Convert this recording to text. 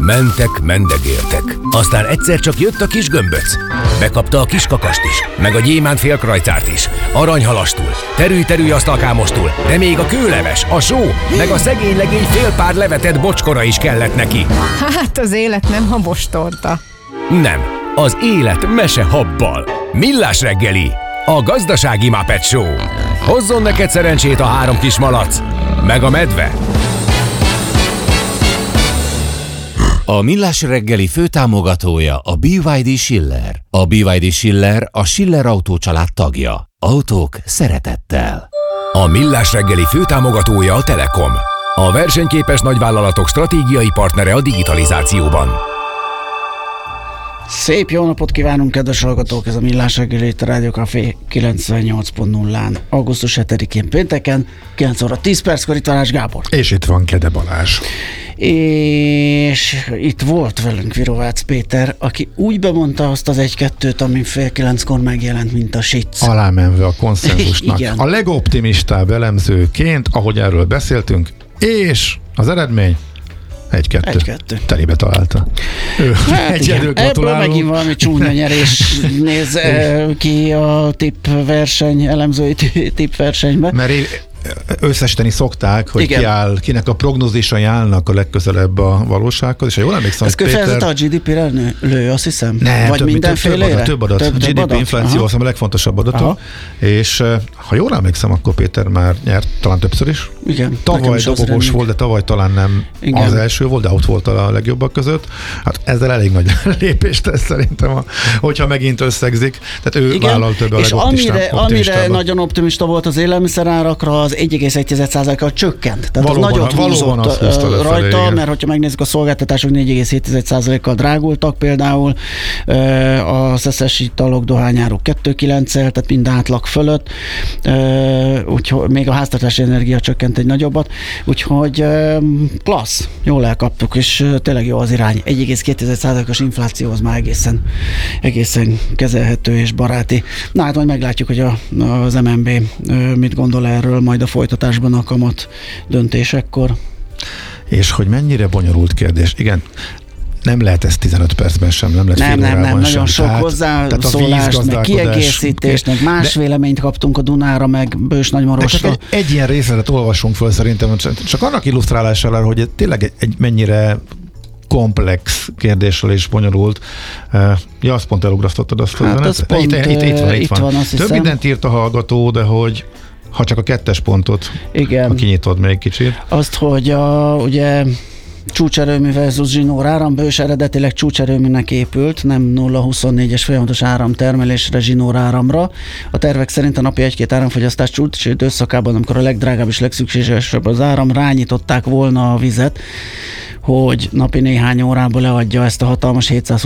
Mentek, mendegéltek. Aztán egyszer csak jött a kis gömböc. Bekapta a kis kakast is, meg a gyémánt félkrajcárt is, aranyhalastul, terülj asztalkámostul, de még a kőleves, a só, meg a szegény legény fél pár levetett bocskora is kellett neki. Hát az élet nem habostorta. Nem, az élet mese habbal. Millás reggeli, a gazdasági Muppet Show. Hozzon neked szerencsét a 3 kis malac, meg a medve. A Millás reggeli főtámogatója a BYD Schiller. A BYD Schiller a Schiller Autó család tagja. Autók szeretettel. A Millás reggeli főtámogatója a Telekom. A versenyképes nagyvállalatok stratégiai partnere a digitalizációban. Szép jó napot kívánunk, kedves hallgatók! Ez a Millás reggeli, itt a Rádió Café 98.0-án. Augusztus 7-én pénteken, 9 óra 10 perckor itt Balázs Gábor. És itt van Kede Balázs. És itt volt velünk Virovácz Péter, aki úgy bemondta azt az 1-2-t, ami fél 9-kor megjelent, mint a sic. Alámenve a konszenzusnak. Igen. A legoptimistább elemzőként, ahogy erről beszéltünk, és az eredmény 1-2. Telibe találta. Hát Egyedül igen, ebből megint valami csúnya nyerés néz ki a tippverseny, elemzői tippversenyben. Mert összesíteni szokták, hogy kinek a prognózisai állnak a legközelebb a valósághoz, és ha jól emlékszem, ez kifejezett a GDP-re lő, azt hiszem? Nem, vagy mindenfélére? Több adat. GDP infláció az a legfontosabb adatok, és ha jól emlékszem, akkor Péter már nyert talán többször is. Igen. Tavaly dobogós volt, de tavaly talán nem az első volt, de ott volt a legjobbak között. Hát ezzel elég nagy lépést tesz szerintem, hogyha megint összegzik. Tehát ő vállal több a legoptimistább. És amire nagyon optimista volt az élelmiszerárakra, az 1,1%-kal csökkent. Tehát valóban, az nagyot húzott rajta, igen. Mert hogyha megnézzük a szolgáltatások 4,7%-kal drágultak például, a szeszes italok, dohányáruk 2,9-el, tehát mind átlag fölött, úgyhogy még a háztartási energia csökkent egy nagyobbat, úgyhogy klassz, jól elkaptuk, és tényleg jó az irány. 1,2%-os infláció az már egészen kezelhető és baráti. Na hát majd meglátjuk, hogy az MNB mit gondol erről majd a folytatásban a kamat döntésekkor. És hogy mennyire bonyolult kérdés. Igen, nem lehet ezt 15 percben sem, nem lehet fél órában sem. Nagyon sok hozzászólást, meg kiegészítést, meg más véleményt kaptunk a Dunára, meg Bős Nagymarosra. Egy ilyen részletet olvasunk föl szerintem, csak annak illusztrálására, hogy tényleg egy mennyire komplex kérdésről is bonyolult. Ja, azt pont elugrasztottad azt. Hát az pont, itt van, azt hiszem. Több mindent írt a hallgató, de hogy ha csak a 2. pontot kinyitod még kicsit. Azt, hogy ugye csúcserőmű versus zsinór áram, Bős eredetileg csúcserőműnek épült, nem 0,24-es folyamatos áramtermelésre, zsinór áramra. A tervek szerint a napi 1-2 áramfogyasztás csúcs időszakában, amikor a legdrágább és legszükségesebb az áram, rányították volna a vizet, hogy napi néhány órából leadja ezt a hatalmas 720